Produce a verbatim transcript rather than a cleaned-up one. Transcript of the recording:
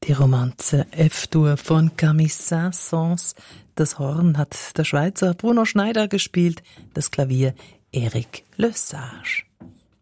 Die Romanze F-Dur von Camille Saint-Saëns. Das Horn hat der Schweizer Bruno Schneider gespielt, das Klavier Eric Lesage.